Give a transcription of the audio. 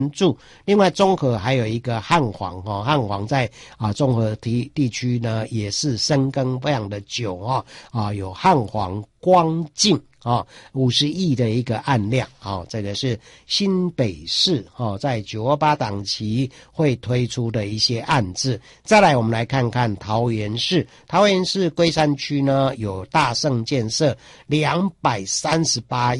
住。另外中和还有一个汉皇汉皇在中和地区呢也是深耕非常的久有汉皇光镜50亿的一个案量这个是新北市在928档期会推出的一些案子。再来我们来看看桃园市龟山区呢有大盛建设238